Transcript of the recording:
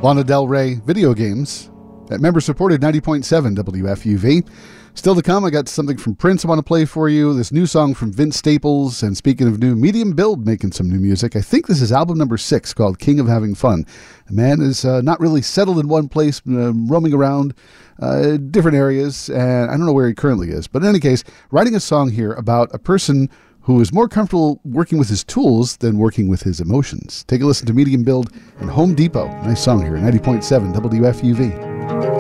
Lana Del Rey, Video Games, at member-supported 90.7 WFUV. Still to come, I got something from Prince I want to play for you, this new song from Vince Staples, and speaking of new, Medium Build making some new music. I think this is album number 6 called King of Having Fun. The man is not really settled in one place, roaming around different areas, and I don't know where he currently is. But in any case, writing a song here about a person who is more comfortable working with his tools than working with his emotions. Take a listen to Medium Build and Home Depot. Nice song here, 90.7 WFUV.